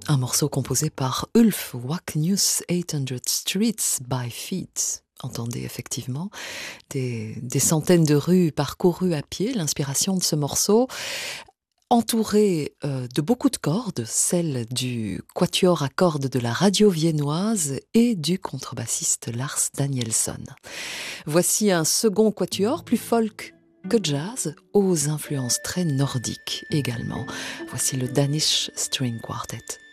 Un morceau composé par Ulf Wacknius 800 Streets by Feet. Entendez effectivement des centaines de rues parcourues à pied, l'inspiration de ce morceau, entouré de beaucoup de cordes, celles du quatuor à cordes de la radio viennoise et du contrebassiste Lars Danielsson. Voici un second quatuor, plus folk que jazz, aux influences très nordiques également. Voici le Danish String Quartet.